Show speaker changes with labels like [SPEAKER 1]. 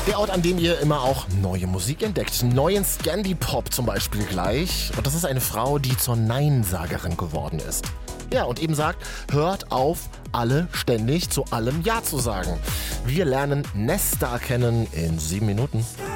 [SPEAKER 1] Der Ort, an dem ihr immer auch neue Musik entdeckt. Neuen Scandi-Pop zum Beispiel gleich. Und das ist eine Frau, die zur Neinsagerin geworden ist. Ja, und eben sagt, hört auf, alle ständig zu allem Ja zu sagen. Wir lernen Nesta kennen in 7 Minuten.